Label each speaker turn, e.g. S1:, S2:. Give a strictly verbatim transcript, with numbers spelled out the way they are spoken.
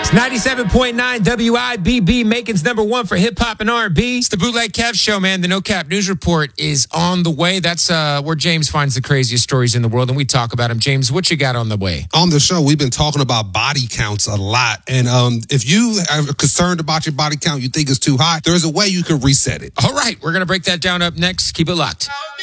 S1: ninety-seven point nine W I B B, Macon's number one for hip-hop and R and B.
S2: It's the Bootleg Kev Show, man. The No Cap News Report is on the way. That's uh, where James finds the craziest stories in the world, and we talk about them. James, what you got on the way?
S3: On the show, we've been talking about body counts a lot. And um, if you are concerned about your body count, you think it's too high, there's a way you can reset it.
S2: All right, we're going to break that down up next. Keep it locked.